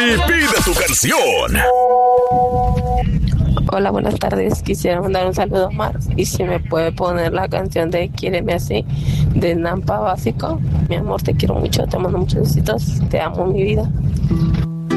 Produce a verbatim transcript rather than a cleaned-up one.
y pide tu canción. Hola, buenas tardes. Quisiera mandar un saludo a Omar. Y si me puede poner la canción de Quiéreme Así, de Nampa Básico. Mi amor, te quiero mucho, te mando muchos besitos. Te amo, mi vida.